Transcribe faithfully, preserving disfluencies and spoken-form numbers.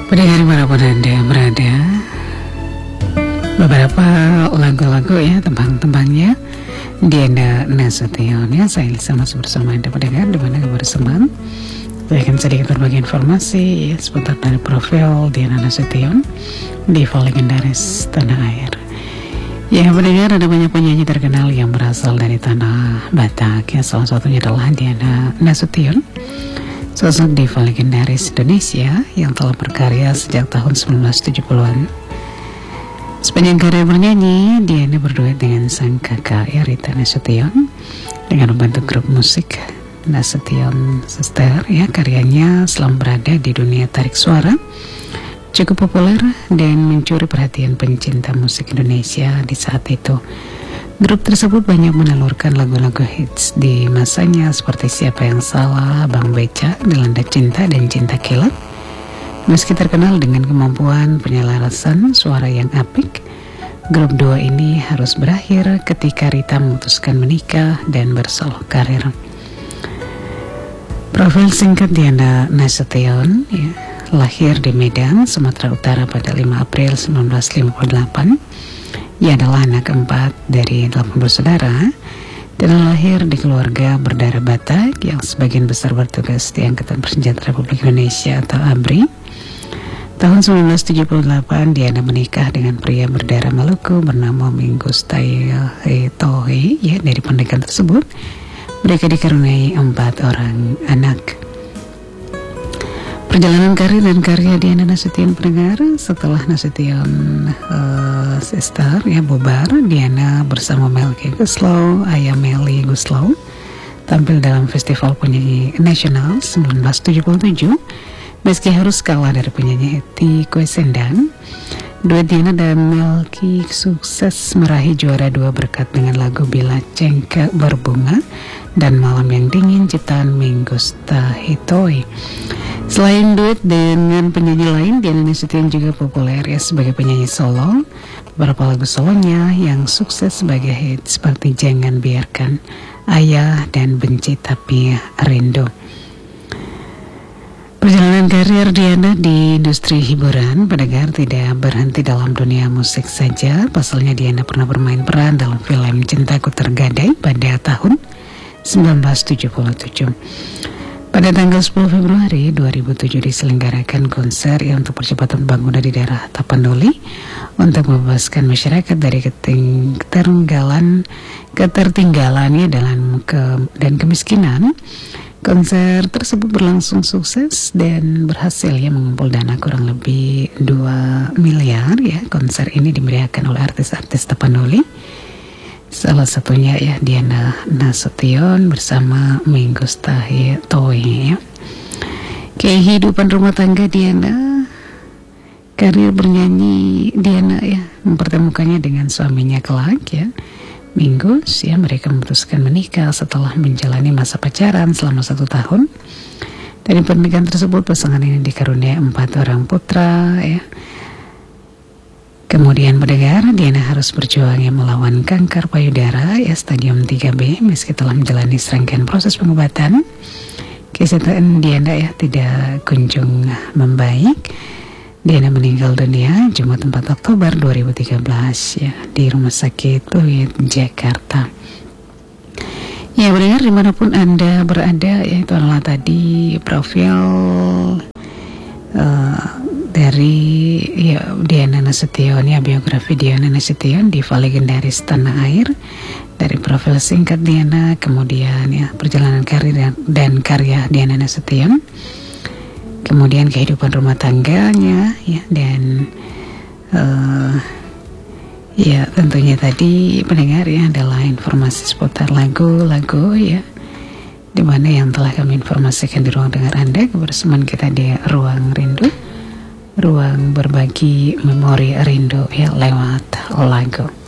Pendengar dimanapun Anda berada, beberapa lagu-lagu ya, tembang-tembangnya Diana Nasution ya. Saya Lisa masih bersama Anda pendengar di mana kabar teman. Saya akan sedikit berbagi informasi ya, seputar dari profil Diana Nasution di legendaris tanah air. Ya pendengar, ada banyak penyanyi terkenal yang berasal dari tanah Batak ya. Salah satunya adalah Diana Nasution, sosok diva legendaris Indonesia yang telah berkarya sejak tahun sembilan belas tujuh puluhan. Sepanjang karir bernyanyi, Diana berduet dengan sang kakak Rita Nasution dengan membentuk grup musik Nasution Sister ya. Karyanya selama berada di dunia tarik suara cukup populer dan mencuri perhatian pencinta musik Indonesia di saat itu. Grup tersebut banyak menelurkan lagu-lagu hits di masanya seperti Siapa Yang Salah, Bang Beca, Dilanda Cinta, dan Cinta Kilat. Meski terkenal dengan kemampuan penyelarasan suara yang apik, grup duo ini harus berakhir ketika Rita memutuskan menikah dan bersolo karir. Profil singkat Diana Nasution ya, lahir di Medan, Sumatera Utara pada lima April seribu sembilan ratus lima puluh delapan. Ia adalah anak keempat dari delapan bersaudara dan lahir di keluarga berdarah Batak yang sebagian besar bertugas di Angkatan Bersenjata Republik Indonesia atau A B R I. Tahun seribu sembilan ratus tujuh puluh delapan, Diana menikah dengan pria berdarah Maluku bernama Mingus Tohe ya. Dari pernikahan tersebut, mereka dikaruniai empat orang anak. Perjalanan karir dan karya Diana Nasution pendengar, setelah Nasution uh, Sister ya bubar, Diana bersama Melky Guslow, Ayah Melly Guslow, tampil dalam Festival Penyanyi Nasional seribu sembilan ratus tujuh puluh tujuh. Meski harus kalah dari penyanyi Hetty Koes Endang, duet Diana dan Melky sukses meraih juara dua berkat dengan lagu Bila Cengkeh Berbunga dan Malam Yang Dingin ciptaan Mingus Tahitoy. Selain duet dengan penyanyi lain, Diana Nasution juga populer ya sebagai penyanyi solo. Beberapa lagu solonya yang sukses sebagai hit seperti Jangan Biarkan, Ayah, dan Benci Tapi Rindu. Perjalanan karir Diana di industri hiburan pendengar tidak berhenti dalam dunia musik saja. Pasalnya Diana pernah bermain peran dalam film Cintaku Tergadai pada tahun seribu sembilan ratus tujuh puluh tujuh. Pada tanggal sepuluh Februari dua ribu tujuh diselenggarakan konser ya untuk percepatan pembangunan di daerah Tapanuli untuk membebaskan masyarakat dari ketertinggalan ketertinggalannya dalam ke, dan kemiskinan. Konser tersebut berlangsung sukses dan berhasil ya mengumpul dana kurang lebih dua miliar ya. Konser ini dimeriahkan oleh artis-artis Tapanuli. Salah satunya ya Diana Nasution bersama Mingus Tahitoy ya. Kehidupan rumah tangga Diana, karir bernyanyi Diana ya mempertemukannya dengan suaminya kelak ya, Mingus ya. Mereka memutuskan menikah setelah menjalani masa pacaran selama satu tahun. Dari pernikahan tersebut pasangan ini dikaruniai empat orang putra ya. Kemudian pendengar, Diana harus berjuang ya melawan kanker payudara ya stadium tiga B. Meski telah menjalani serangkaian proses pengobatan, kesehatan Diana ya tidak kunjung membaik. Diana meninggal dunia Jumat empat Oktober dua ribu tiga belas ya di Rumah Sakit Pluit, Jakarta. Ya pendengar, dimanapun Anda berada ya, itu adalah tadi profil uh, dari ya, Diana Nasution ya, biografi Diana Nasution, diva legendaris tanah air. Dari profil singkat Diana, kemudian ya perjalanan karir dan, dan karya Diana Nasution, kemudian kehidupan rumah tangganya ya, dan uh, ya tentunya tadi pendengar ya adalah informasi seputar lagu-lagu ya, dimana yang telah kami informasikan di ruang dengar Anda kebersamaan kita di Ruang Rindu, ruang berbagi memori rindu ya lewat lagu.